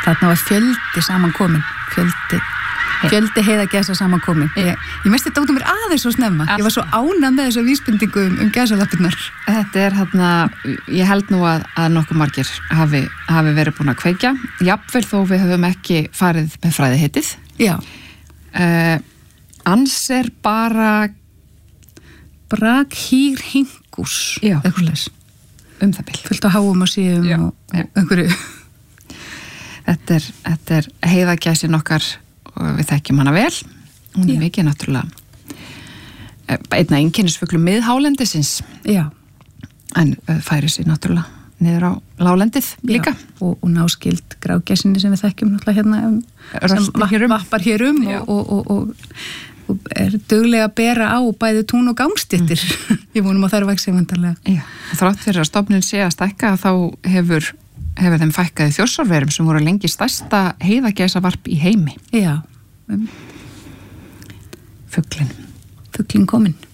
þarna var fjöldi samankomin, fjöldi heiðagæsa samankomin. Ég mesti þetta út mér aðeins svo snemma. Ég var svo ánægð með þessu vísbendingu gæsalappirnar. Þetta þarna, ég held nú að nokkuð margir hafi verið búin að kveikja. Jafnvel þó við höfum ekki farið með fræðiheitið. Já. Ans bara brakhýrhingus. Já. Eitthvað leys. Það bil. Fullt á háum og síðum og einhverju. Þetta heiðagæsin okkar og við þekkjum hana vel. Hún mikið náttúrulega einna einkennisfuglu miðhálendisins. Já. En færi sér náttúrulega niður á láglendið líka. Og náskild grágæsinni sem við þekkjum náttúrulega sem vappar hér og duglega að bera á bæði tún og gangstéttir. Ég vonum að það vaxi vantarlega. Já, þrátt fyrir að stofnun sé að stækka þá hefur þeim fækkaði Þjórsárverum sem voru lengi stærsta heiðagæsavarp í heimi. Já. Fuglinn Kominn.